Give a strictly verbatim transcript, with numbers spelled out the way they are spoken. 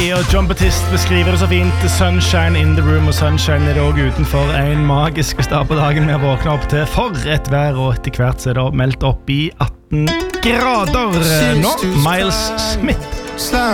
Og John Batiste beskriver det så fint. Sunshine in the room, og sunshine er det også utenfor. En magisk start på dagen vi har våknet opp til. For et vær, og etter hvert så er det meldt opp i atten grader nå. Miles Smith.